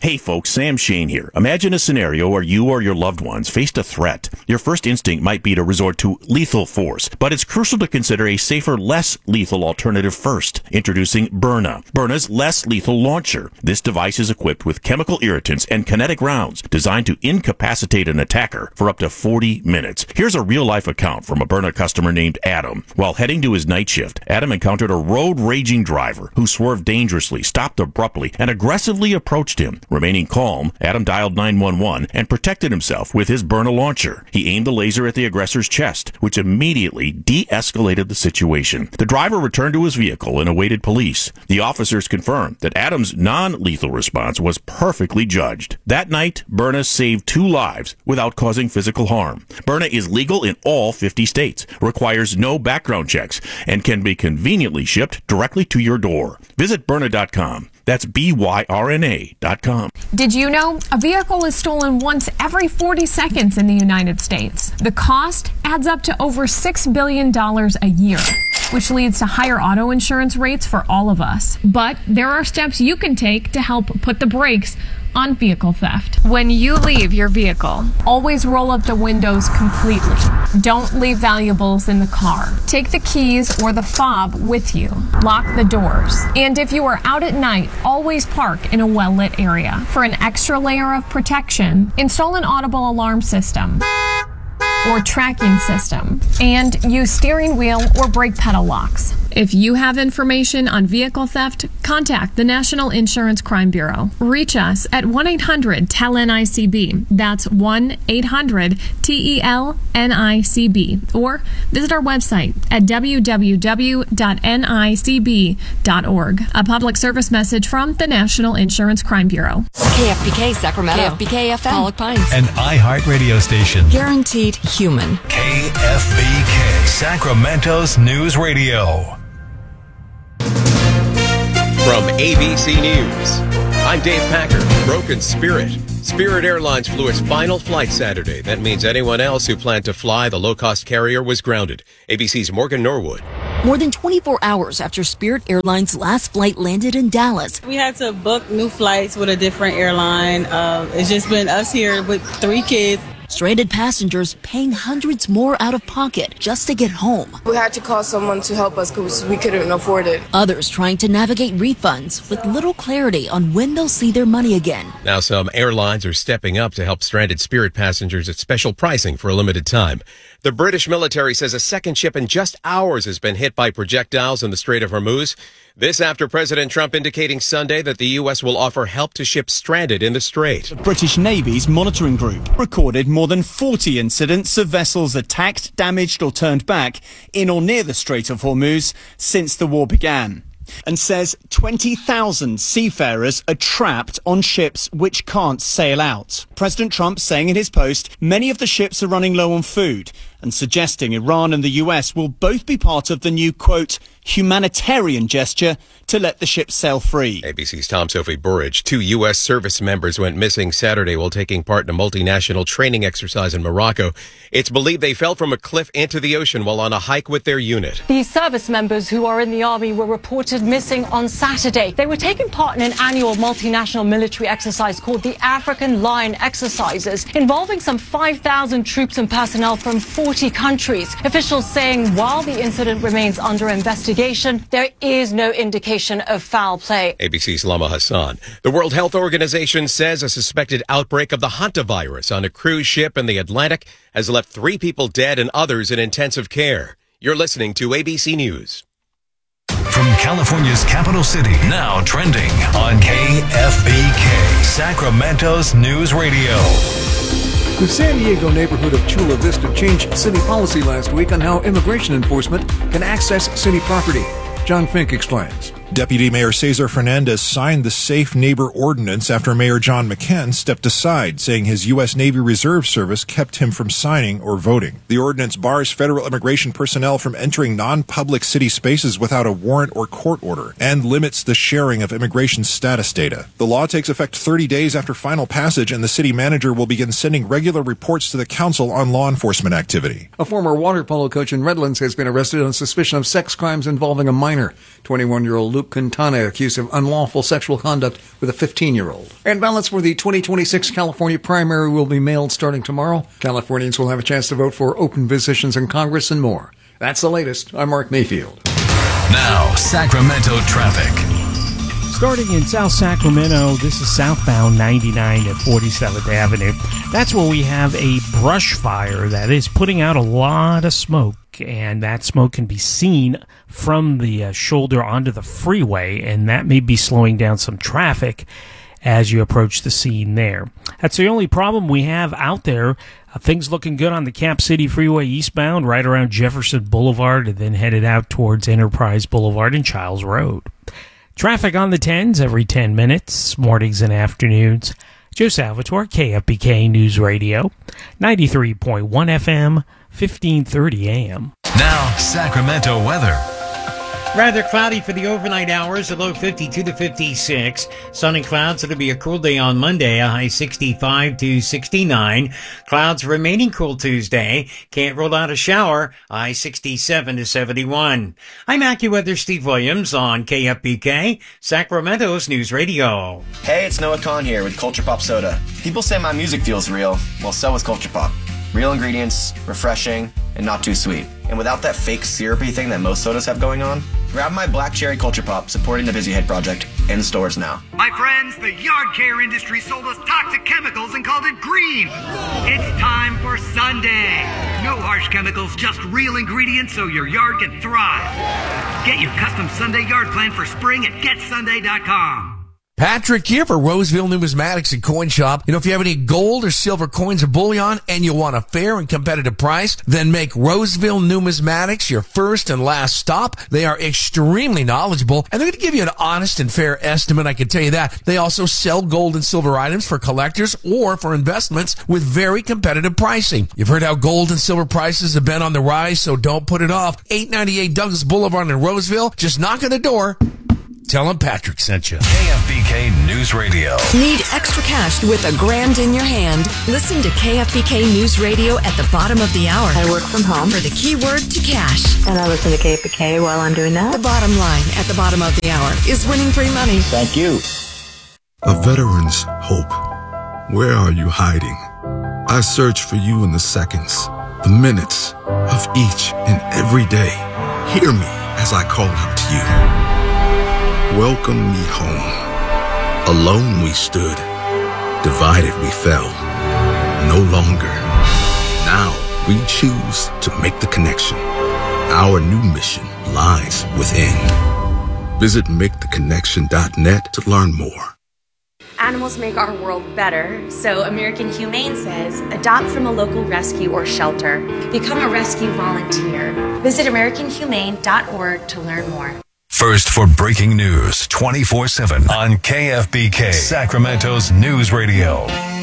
Hey folks, Sam Shane here. Imagine a scenario where you or your loved ones faced a threat. Your first instinct might be to resort to lethal force, but it's crucial to consider a safer, less lethal alternative first. Introducing Byrna. Byrna's less lethal launcher. This device is equipped with chemical irritants and kinetic rounds designed to incapacitate an attacker for up to 40 minutes. Here's a real-life account from a Byrna customer named Adam. While heading to his night shift, Adam encountered a road-raging driver who swerved dangerously, stopped abruptly, and aggressively approached him. Remaining calm, Adam dialed 911 and protected himself with his Byrna launcher. He aimed the laser at the aggressor's chest, which immediately de-escalated the situation. The driver returned to his vehicle and awaited police. The officers confirmed that Adam's non-lethal response was perfectly judged. That night, Byrna saved 2 lives without causing physical harm. Byrna is legal in all 50 states, requires no background checks, and can be conveniently shipped directly to your door. Visit Byrna.com. That's BYRNA.com. Did you know a vehicle is stolen once every 40 seconds in the United States? The cost adds up to over $6 billion a year, which leads to higher auto insurance rates for all of us. But there are steps you can take to help put the brakes on vehicle theft. When you leave your vehicle, always roll up the windows completely. Don't leave valuables in the car. Take the keys or the fob with you. Lock the doors. And if you are out at night, always park in a well-lit area. For an extra layer of protection, install an audible alarm system or tracking system, and use steering wheel or brake pedal locks. If you have information on vehicle theft, contact the National Insurance Crime Bureau. Reach us at 1-800-TEL-NICB. That's 1-800-TEL-NICB. Or visit our website at www.nicb.org. A public service message from the National Insurance Crime Bureau. KFBK Sacramento. KFBK FM. Pollock Pines. An iHeart radio station. Guaranteed human. KFBK Sacramento's News Radio. From ABC News, I'm Dave Packer. Broken Spirit. Spirit Airlines flew its final flight Saturday. That means anyone else who planned to fly the low-cost carrier was grounded. ABC's Morgan Norwood. More than 24 hours after Spirit Airlines' last flight landed in Dallas. We had to book new flights with a different airline. It's just been us here with 3 kids. Stranded passengers paying hundreds more out of pocket just to get home. We had to call someone to help us because we couldn't afford it. Others trying to navigate refunds with little clarity on when they'll see their money again. Now some airlines are stepping up to help stranded Spirit passengers at special pricing for a limited time. The British military says a second ship in just hours has been hit by projectiles in the Strait of Hormuz. This after President Trump indicating Sunday that the U.S. will offer help to ships stranded in the strait. The British Navy's monitoring group recorded more than 40 incidents of vessels attacked, damaged or turned back in or near the Strait of Hormuz since the war began, and says 20,000 seafarers are trapped on ships which can't sail out. President Trump saying in his post, many of the ships are running low on food, and suggesting Iran and the US will both be part of the new, quote, humanitarian gesture to let the ships sail free. ABC's Tom Sophie Burridge. 2 U.S. service members went missing Saturday while taking part in a multinational training exercise in Morocco. It's believed they fell from a cliff into the ocean while on a hike with their unit. These service members who are in the army were reported missing on Saturday. They were taking part in an annual multinational military exercise called the African Lion Exercises, involving some 5,000 troops and personnel from 40 countries. Officials saying while the incident remains under investigation, there is no indication of foul play. ABC's Lama Hassan. The World Health Organization says a suspected outbreak of the hantavirus on a cruise ship in the Atlantic has left 3 people dead and others in intensive care. You're listening to ABC News. From California's capital city, now trending on KFBK, Sacramento's News Radio. The San Diego neighborhood of Chula Vista changed city policy last week on how immigration enforcement can access city property. John Fink explains. Deputy Mayor Cesar Fernandez signed the Safe Neighbor Ordinance after Mayor John McCann stepped aside, saying his U.S. Navy Reserve Service kept him from signing or voting. The ordinance bars federal immigration personnel from entering non-public city spaces without a warrant or court order and limits the sharing of immigration status data. The law takes effect 30 days after final passage, and the city manager will begin sending regular reports to the council on law enforcement activity. A former water polo coach in Redlands has been arrested on suspicion of sex crimes involving a minor. 21-year-old Luke Quintana accused of unlawful sexual conduct with a 15-year-old. And ballots for the 2026 California primary will be mailed starting tomorrow. Californians will have a chance to vote for open positions in Congress and more. That's the latest. I'm Mark Mayfield. Now, Sacramento traffic. Starting in South Sacramento, this is southbound 99 at 47th Avenue. That's where we have a brush fire that is putting out a lot of smoke, and that smoke can be seen from the shoulder onto the freeway, and that may be slowing down some traffic as you approach the scene there. That's the only problem we have out there. Things looking good on the Cap City Freeway eastbound, right around Jefferson Boulevard, and then headed out towards Enterprise Boulevard and Childs Road. Traffic on the 10s every 10 minutes, mornings and afternoons. Joe Salvatore, KFBK News Radio, 93.1 FM, 1530 AM. Now, Sacramento weather. Rather cloudy for the overnight hours, a low 52 to 56. Sun and clouds. It'll be a cool day on Monday, a high 65 to 69. Clouds remaining cool Tuesday. Can't rule out a shower, high 67 to 71. I'm AccuWeather Steve Williams on KFBK, Sacramento's News Radio. Hey, it's Noah Kahn here with Culture Pop Soda. People say my music feels real. Well, so is Culture Pop. Real ingredients, refreshing, and not too sweet. And without that fake syrupy thing that most sodas have going on, grab my Black Cherry Culture Pop supporting the Busy Head Project in stores now. My friends, the yard care industry sold us toxic chemicals and called it green. It's time for Sunday. No harsh chemicals, just real ingredients so your yard can thrive. Get your custom Sunday yard plan for spring at getsunday.com. Patrick here for Roseville Numismatics and Coin Shop. If you have any gold or silver coins or bullion and you want a fair and competitive price, then make Roseville Numismatics your first and last stop. They are extremely knowledgeable and they're going to give you an honest and fair estimate, I can tell you that. They also sell gold and silver items for collectors or for investments with very competitive pricing. You've heard how gold and silver prices have been on the rise, so don't put it off. 898 Douglas Boulevard in Roseville. Just knock on the door. Tell them Patrick sent you. KFBK News Radio. Need extra cash with $1,000 in your hand? Listen to KFBK News Radio at the bottom of the hour. I work from home. For the keyword to cash. And I listen to KFBK while I'm doing that. The bottom line at the bottom of the hour is winning free money. Thank you. A veteran's hope. Where are you hiding? I search for you in the seconds, the minutes of each and every day. Hear me as I call out to you. Welcome me home. Alone we stood, divided we fell. No longer. Now we choose to make the connection. Our new mission lies within. Visit maketheconnection.net to learn more. Animals make our world better, so American Humane says adopt from a local rescue or shelter. Become a rescue volunteer. Visit AmericanHumane.org to learn more. First for breaking news 24/7 on KFBK, Sacramento's News Radio.